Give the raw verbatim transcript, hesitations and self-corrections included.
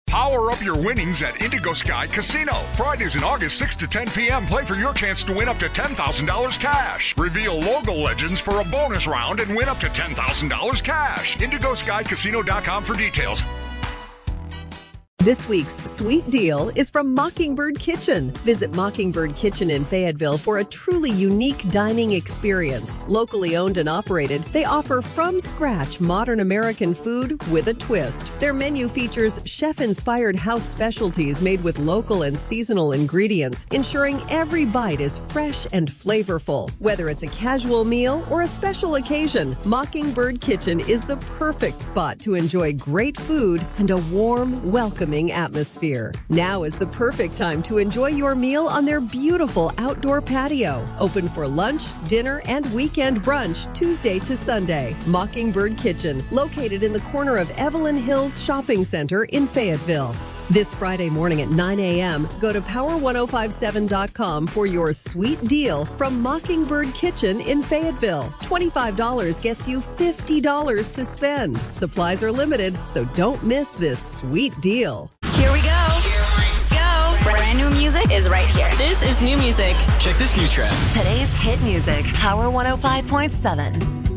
Power up your winnings at Indigo Sky Casino. Fridays in August, six to ten p.m. Play for your chance to win up to ten thousand dollars cash. Reveal logo legends for a bonus round and win up to ten thousand dollars cash. indigo sky casino dot com for details. This week's Sweet Deal is from Mockingbird Kitchen. Visit Mockingbird Kitchen in Fayetteville for a truly unique dining experience. Locally owned and operated, they offer from-scratch modern American food with a twist. Their menu features chef-inspired house specialties made with local and seasonal ingredients, ensuring every bite is fresh and flavorful. Whether it's a casual meal or a special occasion, Mockingbird Kitchen is the perfect spot to enjoy great food and a warm, welcoming atmosphere. Now is the perfect time to enjoy your meal on their beautiful outdoor patio. Open for lunch, dinner, and weekend brunch Tuesday to Sunday. Mockingbird Kitchen, located in the corner of Evelyn Hills Shopping Center in Fayetteville. This Friday morning at nine a.m., go to power ten fifty-seven dot com for your sweet deal from Mockingbird Kitchen in Fayetteville. twenty-five dollars gets you fifty dollars to spend. Supplies are limited, so don't miss this sweet deal. Here we go. Here we go. Brand new music is right here. This is new music. Check this new trend. Today's hit music, Power one oh five point seven.